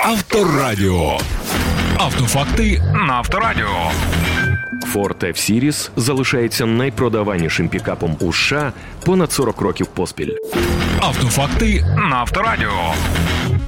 Авторадіо. Автофакти на Авторадіо. Ford F-Series залишається найпродаванішим пікапом у США понад 40 років поспіль. Автофакти на Авторадіо.